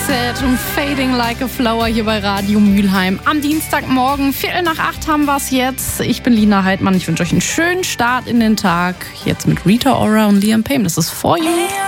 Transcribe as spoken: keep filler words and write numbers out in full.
Set und Fading Like a Flower hier bei Radio Mülheim. Am Dienstagmorgen, Viertel nach acht haben wir es jetzt. Ich bin Lina Heidmann. Ich wünsche euch einen schönen Start in den Tag. Jetzt mit Rita Ora und Liam Payne. Das ist For You.